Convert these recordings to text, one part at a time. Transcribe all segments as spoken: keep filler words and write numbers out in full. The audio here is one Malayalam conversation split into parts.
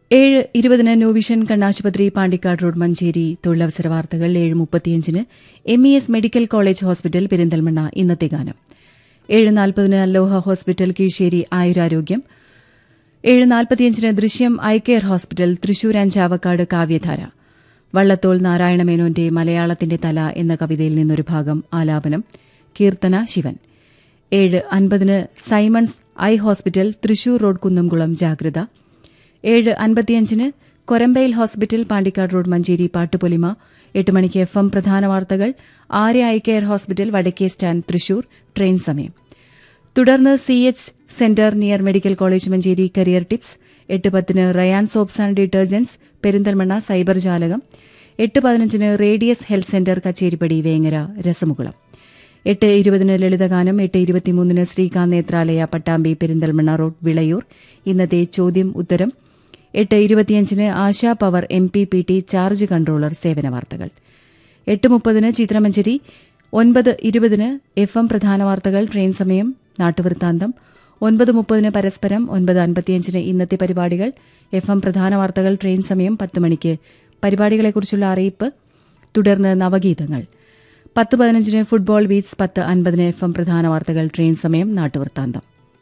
ഏഴ് ഇരുപതിന് ന്യൂവിഷൻ കണ്ണാശുപത്രി പാണ്ടിക്കാട് റോഡ് മഞ്ചേരി തൊഴിലവസര വാർത്തകൾ. ഏഴ് മുപ്പത്തിയഞ്ചിന് M E S medical college hospital Perinthalmanna ഇന്നത്തെ ഗാനം. ഏഴ് നാൽപ്പതിന് അലോഹ ഹോസ്പിറ്റൽ കീഴ്ശേരി ആയുരാരോഗ്യം. ഏഴ് നാൽപ്പത്തിയഞ്ചിന് ദൃശ്യം eye care hospital Thrissur and Chavakkad കാവ്യധാര. വള്ളത്തോൾ നാരായണമേനോന്റെ മലയാളത്തിന്റെ തല എന്ന കവിതയിൽ നിന്നൊരു ഭാഗം ആലാപനം കീർത്തന ശിവൻ. ഏഴ് അൻപതിന് Symons eye hospital Thrissur road Kunnamkulam ജാഗ്രത. ഏഴ് അൻപത്തിയഞ്ചിന് കൊരമ്പയിൽ ഹോസ്പിറ്റൽ പാണ്ടിക്കാട് റോഡ് മഞ്ചേരി പാട്ടുപൊലിമ. എട്ട് മണിക്ക് എഫ് എം പ്രധാന വാർത്തകൾ ആര്യ ഐ കെയർ ഹോസ്പിറ്റൽ വടക്കേ സ്റ്റാൻഡ് തൃശൂർ ട്രെയിൻ സമയം. തുടർന്ന് C H centre near medical college Manjeri career tips. എട്ട് പത്തിന് Ryan soaps and detergents Perinthalmanna cyber ജാലകം. എട്ട് പതിനഞ്ചിന് radius health centre Kacheripadi Vengara രസമുകുളം. എട്ട് ഇരുപതിന് ലളിതഗാനം. എട്ട് ഇരുപത്തിമൂന്നിന് ശ്രീകാന്ത് നേത്രാലയ പട്ടാമ്പി പെരിന്തൽമണ്ണ റോഡ് വിളയൂർ ഇന്നത്തെ ചോദ്യം ഉത്തരം. എട്ട് ഇരുപത്തിയഞ്ചിന് ASHA power M P P T charge controller സേവന വാർത്തകൾ. എട്ട് മുപ്പതിന് ചിത്രമഞ്ചേരി. ഒൻപത് ഇരുപതിന് എഫ് എം പ്രധാന വാർത്തകൾ ട്രെയിൻ സമയം നാട്ടുവൃത്താന്തം. ഒൻപത് മുപ്പതിന് പരസ്പരം. ഒൻപത് അൻപത്തിയഞ്ചിന് ഇന്നത്തെ പരിപാടികൾ എഫ് എം പ്രധാന വാർത്തകൾ ട്രെയിൻ സമയം. പത്ത് മണിക്ക് പരിപാടികളെക്കുറിച്ചുള്ള അറിയിപ്പ്. തുടർന്ന് നവഗീതങ്ങൾ. പത്ത് പതിനഞ്ചിന് ഫുട്ബോൾ ബീറ്റ്സ്. പത്ത് അൻപതിന് എഫ് എം പ്രധാന വാർത്തകൾ ട്രെയിൻ സമയം നാട്ടുവൃത്താന്തം.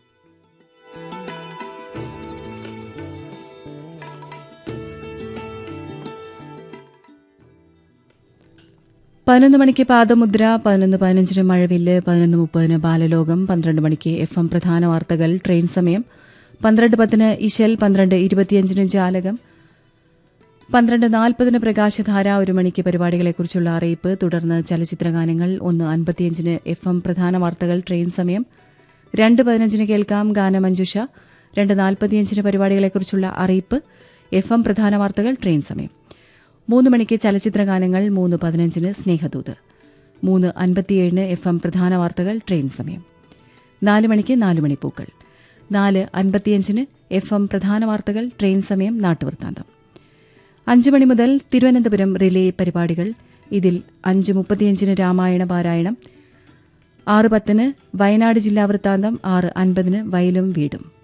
പതിനൊന്ന് മണിക്ക് പാദമുദ്ര. പതിനൊന്ന് പതിനഞ്ചിന് മഴവില്ല്. പതിനൊന്ന് മുപ്പതിന് ബാലലോകം. പന്ത്രണ്ട് മണിക്ക് എഫ് എം പ്രധാന വാർത്തകൾ ട്രെയിൻ സമയം. പന്ത്രണ്ട് പത്തിന് ഇശൽ. പന്ത്രണ്ട് ഇരുപത്തിയഞ്ചിന് ജാലകം. പന്ത്രണ്ട് നാൽപ്പതിന് പ്രകാശധാര. ഒരു മണിക്ക് പരിപാടികളെക്കുറിച്ചുള്ള അറിയിപ്പ്. തുടർന്ന് ചലച്ചിത്രഗാനങ്ങൾ. ഒന്ന് അൻപത്തിയഞ്ചിന് എഫ് എം പ്രധാന വാർത്തകൾ ട്രെയിൻ സമയം. രണ്ട് പതിനഞ്ചിന് കേൾക്കാം ഗാനമഞ്ജുഷ. രണ്ട് നാൽപ്പത്തിയഞ്ചിന് പരിപാടികളെക്കുറിച്ചുള്ള അറിയിപ്പ്. എഫ് എം പ്രധാന വാർത്തകൾ ട്രെയിൻ സമയം. മൂന്ന് മണിക്ക് ചലച്ചിത്രഗാനങ്ങൾ. മൂന്ന് പതിനഞ്ചിന് സ്നേഹദൂത്. മൂന്ന് അൻപത്തിയേഴിന് എഫ് എം പ്രധാന വാർത്തകൾ ട്രെയിൻ സമയം. നാല് മണിക്ക് നാല് മണിപ്പൂക്കൾ. നാല് അൻപത്തിയഞ്ചിന് എഫ് എം പ്രധാന വാർത്തകൾ ട്രെയിൻ സമയം നാട്ടുവൃത്താന്തം. അഞ്ച് മണി മുതൽ തിരുവനന്തപുരം റിലേ പരിപാടികൾ. ഇതിൽ അഞ്ച് മുപ്പത്തിയഞ്ചിന് രാമായണ പാരായണം. ആറ് പത്തിന് വയനാട് ജില്ലാ വൃത്താന്തം. ആറ് അൻപതിന് വയലും വീടും.